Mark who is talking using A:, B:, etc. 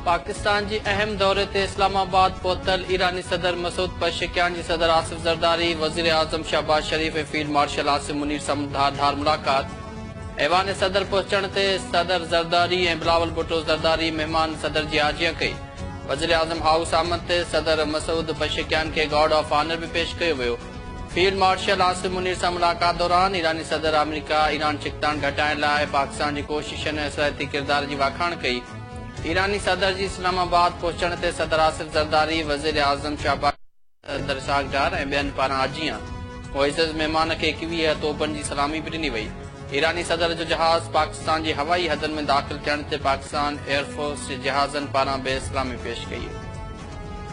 A: पाकिस्तान जी अहम दौरे ते इस्लामाबाद पहुतल ईरानी सदर मसूद पशेकियान जी सदर आसिफ ज़रदारी, वज़ीर आज़म शहबाज शरीफ ऐं फील्ड मार्शल आसिम मुनीर सां धार मुलाक़ात। ऐवान सदर पहुचण ते सदर ज़रदारी ऐं बिलावल भुट्टो ज़रदारी मेहमान सदर जी हाजिया कई। वज़ीर आज़म हाउस आमद ते सदर मसूद पशेकियान खे गार्ड ऑफ ऑनर भी पेश कयो वियो। फील्ड मार्शल आसिम मुनीर सां मुलाक़ात दौरान ईरानी सदर अमेरिका ईरान चिकतान घटाइण लाइ पाकिस्तान जी कोशिशनि ऐं असराइती किरदार जी वाखाण कई। ईरानी सदर जी इस्लामाबाद पहुचण ते सदर आसिफ ज़रदारी, वज़ीर आज़म शहबाज सदर सागडार ऐं ॿियनि पारां हाजिया मुइज़्ज़ महिमान खे 21 तोपनि जी सलामी बि ॾिनी वई। ईरानी सदर जो जहाज़ पाकिस्तान जी हवाई हदनि में दाख़िल थियण ते पाकिस्तान एयरफोर्स जे जहाज़नि पारां बे सलामी पेश कई।